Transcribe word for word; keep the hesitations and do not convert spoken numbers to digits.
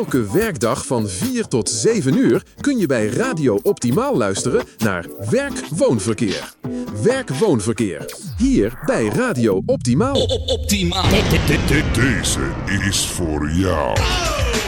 Elke werkdag van vier tot zeven uur kun je bij Radio Optimaal luisteren naar Werk-Woonverkeer. Werk-Woonverkeer. Hier bij Radio Optimaal. Optimaal. Deze is voor jou.